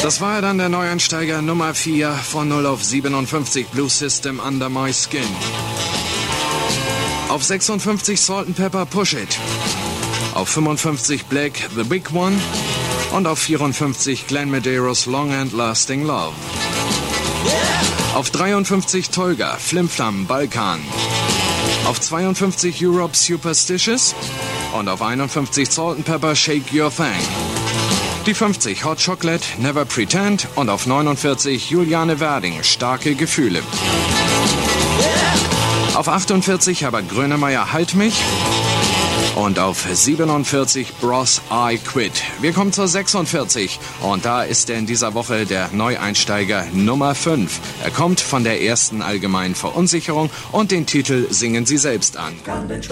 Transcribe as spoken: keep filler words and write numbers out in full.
Das war dann der Neueinsteiger Nummer vier von null auf siebenundfünfzig, Blue System, Under My Skin. Auf sechsundfünfzig Salt and Pepper, Push It. Auf fünfundfünfzig Black, The Big One. Und auf vierundfünfzig Glenn Medeiros, Long and Lasting Love. Auf dreiundfünfzig Tolga, Flimflam, Balkan. Auf zweiundfünfzig Europe, Superstitious. Und auf einundfünfzig Salt and Pepper, Shake Your Thing. Die fünfzig Hot Chocolate, Never Pretend. Und auf neunundvierzig Juliane Werding, Starke Gefühle. Auf achtundvierzig Herbert Grönemeyer, Halt mich. Und auf siebenundvierzig Bros, I Quit. Wir kommen zur sechsundvierzig. Und da ist er in dieser Woche der Neueinsteiger Nummer fünf. Er kommt von der ersten allgemeinen Verunsicherung und den Titel singen Sie selbst an.